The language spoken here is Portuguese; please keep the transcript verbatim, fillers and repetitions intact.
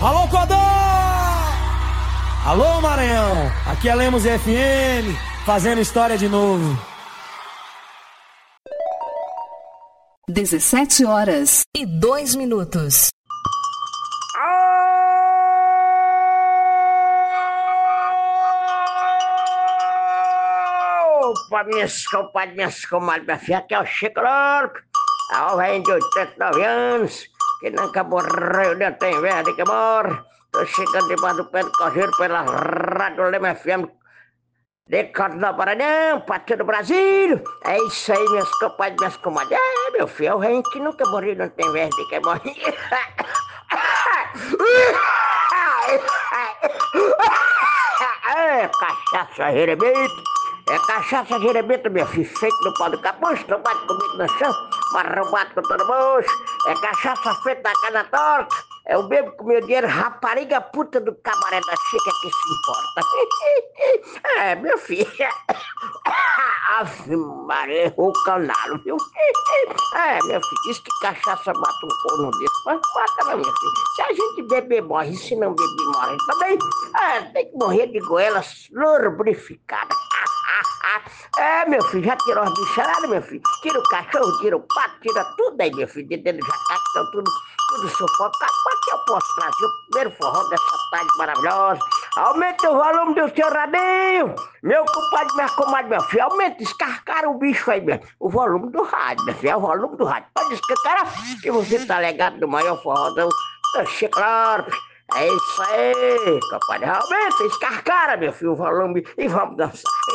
Alô, Codó! Alô, Maranhão! Aqui é Lemos F M, fazendo história de novo. dezessete horas e dois minutos. Opa, minhas compadres, minhas comadres, minha filha, aqui é o Chico Louco. É o velho de oitenta e nove anos, que nunca morreu, nem tem verde que morre. Tô chegando debaixo do pé do correio pela Rádio Lema F M, de Corte do Maranhão, pra todo o Brasil. É isso aí, minhas compadres, minhas comadres. É, meu filho, é o velho que nunca morreu, não tem verde que morre. É, cachaça jerebito. É cachaça jerebito, meu filho, feito no pau do capucho, não bate comigo no chão, arrombado com todo moço. É cachaça feita na casa torta. Eu bebo com meu dinheiro, rapariga puta do cabaré da chica que se importa. É, meu filho. Ave Maria, o canalo, viu? É, meu filho, diz que cachaça mata um corno desse, mas mata, meu filho. Se a gente beber, morre, se não beber, morre também. É, tem que morrer de goela lubrificada. É, meu filho, já tirou as bicharadas, meu filho? Tira o cachorro, tira o pato, tira tudo aí, meu filho, de dentro do jacaque, estão tudo, tudo sufocado. Para que eu posso trazer o primeiro forró dessa tarde maravilhosa? Aumenta o volume do seu radinho, meu compadre, minha comadre, meu filho, aumenta, escarcara o bicho aí, meu. O volume do rádio, meu filho, é o volume do rádio. Pode escancarar que você tá ligado no maior forró do Chico Louco. É isso aí, compadre, aumenta, escarcara, meu filho, o volume e vamos dançar.